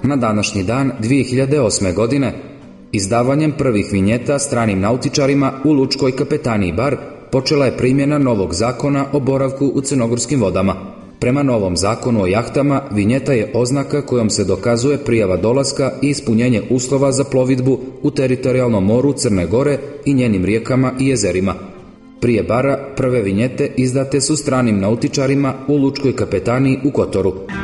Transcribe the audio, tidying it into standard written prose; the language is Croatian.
na današnji dan 2008. godine izdavanjem prvih vinjeta stranim nautičarima u Lučkoj kapetaniji Bar počela je primjena novog zakona o boravku u crnogorskim vodama. Prema novom zakonu o jahtama, vinjeta je oznaka kojom se dokazuje prijava dolaska i ispunjenje uslova za plovidbu u teritorijalnom moru Crne Gore i njenim rijekama i jezerima. Prije Bara prve vinjete izdate su stranim nautičarima u Lučkoj kapetaniji u Kotoru.